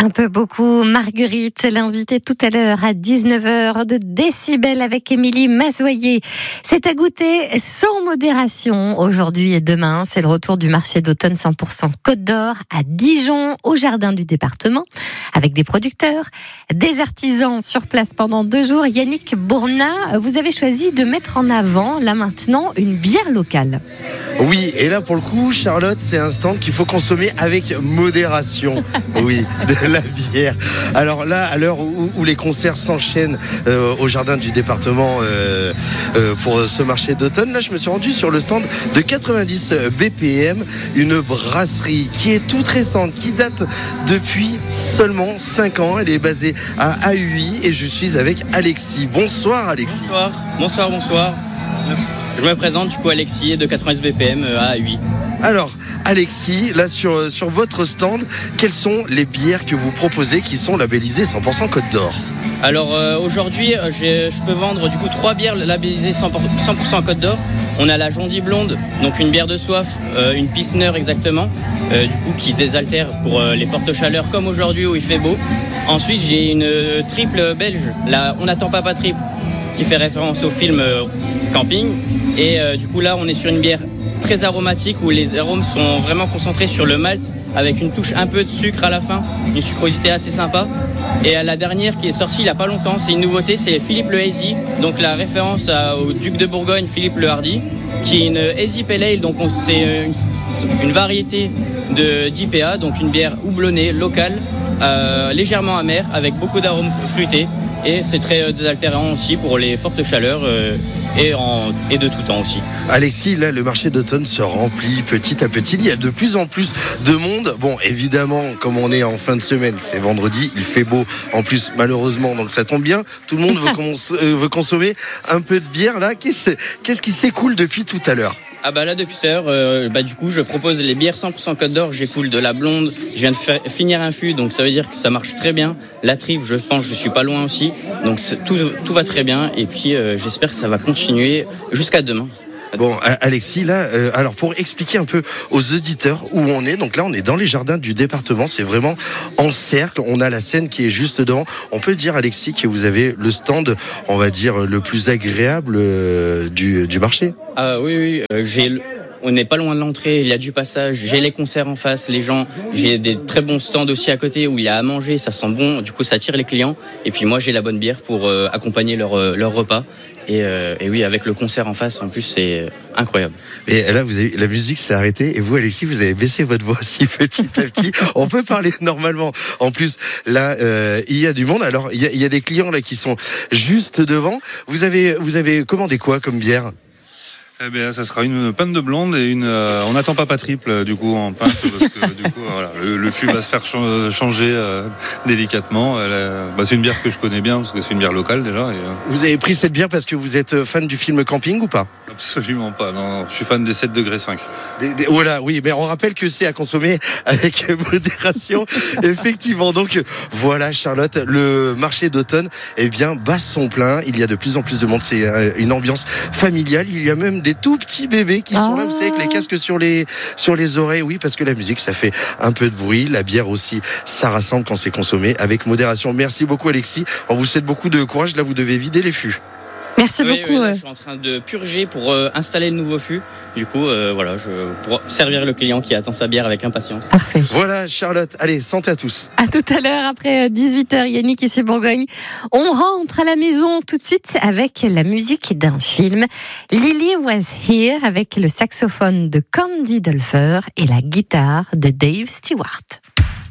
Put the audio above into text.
Un peu beaucoup. Marguerite, l'invitée tout à l'heure à 19h de Décibel avec Émilie Mazoyer. C'est à goûter sans modération. Aujourd'hui et demain, c'est le retour du marché d'automne 100% Côte d'Or à Dijon, au jardin du département, avec des producteurs, des artisans sur place pendant 2 jours. Yannick Bournat, vous avez choisi de mettre en avant, là maintenant, une bière locale. Oui, et là pour le coup, Charlotte, c'est un stand qu'il faut consommer avec modération. Oui, de la bière. Alors là, à l'heure où les concerts s'enchaînent au jardin du département pour ce marché d'automne, là je me suis rendu sur le stand de 90 BPM, une brasserie qui est toute récente, qui date depuis seulement 5 ans. Elle est basée à AUI et je suis avec Alexis. Bonsoir Alexis. Bonsoir. Je me présente du coup Alexis de 90 BPM à AUI. Alors Alexis, là sur votre stand, quelles sont les bières que vous proposez qui sont labellisées 100% Côte d'Or ? Alors aujourd'hui, je peux vendre du coup 3 bières labellisées 100% Côte d'Or. On a la Jondy Blonde, donc une bière de soif, une Pilsner exactement, du coup qui désaltère pour les fortes chaleurs comme aujourd'hui où il fait beau. Ensuite j'ai une triple belge, la On n'attend pas triple, qui fait référence au film Camping. Et du coup là on est sur une bière très aromatique où les arômes sont vraiment concentrés sur le malt avec une touche un peu de sucre à la fin, une sucrosité assez sympa. Et la dernière qui est sortie il n'y a pas longtemps, c'est une nouveauté, c'est Philippe le Hazy, donc la référence au duc de Bourgogne Philippe le Hardy, qui est une Hazy Pale Ale, donc c'est une variété d'IPA, donc une bière houblonnée locale, légèrement amère avec beaucoup d'arômes fruités. Et c'est très désaltérant aussi pour les fortes chaleurs et de tout temps aussi. Alexis, là le marché d'automne se remplit petit à petit. Il y a de plus en plus de monde. Bon, évidemment, comme on est en fin de semaine, c'est vendredi, il fait beau en plus malheureusement, donc ça tombe bien. Tout le monde veut consommer un peu de bière. Là, qu'est-ce qui s'écoule depuis tout à l'heure ? Ah bah là depuis tout à l'heure, du coup je propose les bières 100% Côte d'Or, j'écoule de la blonde, je viens de finir un fût, donc ça veut dire que ça marche très bien. La triple, je pense, je suis pas loin aussi, donc tout va très bien et puis j'espère que ça va continuer jusqu'à demain. Bon, Alexis, là, alors pour expliquer un peu aux auditeurs où on est, donc là on est dans les jardins du département, c'est vraiment en cercle, on a la scène qui est juste devant. On peut dire, Alexis, que vous avez le stand, on va dire, le plus agréable du marché. Ah oui, on n'est pas loin de l'entrée, il y a du passage, j'ai les concerts en face, les gens, j'ai des très bons stands aussi à côté où il y a à manger, ça sent bon, du coup ça attire les clients. Et puis moi j'ai la bonne bière pour accompagner leur repas. Et oui, avec le concert en face, en plus, c'est incroyable. Et là, la musique s'est arrêtée et vous, Alexis, vous avez baissé votre voix aussi petit à petit. On peut parler normalement. En plus, là, il y a du monde. Alors, il y a des clients là qui sont juste devant. Vous avez commandé quoi comme bière ? Eh bien, ça sera une pinte de blonde et une. On n'attend pas triple du coup en pinte parce que du coup voilà, le fût va se faire changer délicatement. C'est une bière que je connais bien parce que c'est une bière locale déjà. Vous avez pris cette bière parce que vous êtes fan du film Camping ou pas ? Absolument pas. Non, je suis fan des 7 degrés 5. Voilà, oui, mais on rappelle que c'est à consommer avec modération. Effectivement. Donc voilà, Charlotte, le marché d'automne, bat son plein. Il y a de plus en plus de monde. C'est une ambiance familiale. Il y a même des tout petits bébés qui sont là, vous savez, avec les casques sur les oreilles. Oui, parce que la musique, ça fait un peu de bruit. La bière aussi, ça rassemble quand c'est consommé avec modération. Merci beaucoup, Alexis. On vous souhaite beaucoup de courage. Là, vous devez vider les fûts. Merci beaucoup. Oui, là, je suis en train de purger pour installer le nouveau fût. Du coup, pour servir le client qui attend sa bière avec impatience. Parfait. Voilà, Charlotte. Allez, santé à tous. À tout à l'heure, après 18h, Yannick ici Bourgogne. On rentre à la maison tout de suite avec la musique d'un film. Lily Was Here avec le saxophone de Candy Dulfer et la guitare de Dave Stewart.